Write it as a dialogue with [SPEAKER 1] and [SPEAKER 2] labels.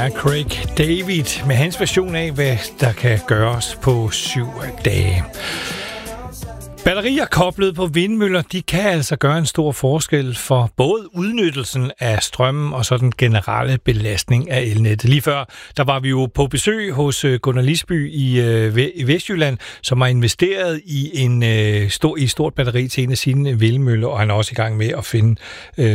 [SPEAKER 1] er Craig David med hans version af, hvad der kan gøres på 7 dage. Batterier koblet på vindmøller, de kan altså gøre en stor forskel for både udnyttelsen af strømmen og så den generelle belastning af elnettet. Lige før, der var vi jo på besøg hos Gunnar Lisby i Vestjylland, som har investeret i et stort batteri til en af sine vindmøller, og han er også i gang med at finde